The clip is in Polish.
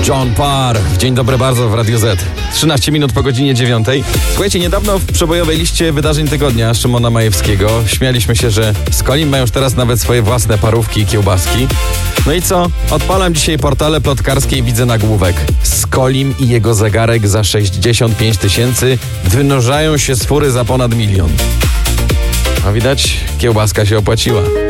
John Parr. Dzień dobry bardzo w Radiu Z. 13 minut po godzinie 9. Słuchajcie, niedawno w przebojowej liście wydarzeń tygodnia Szymona Majewskiego śmialiśmy się, że Skolim ma już teraz nawet swoje własne parówki i kiełbaski. No i co? Odpalam dzisiaj portale plotkarskie i widzę nagłówek. Skolim i jego zegarek za 65 000 wynurzają się z fury za ponad 1 000 000. A widać, kiełbaska się opłaciła.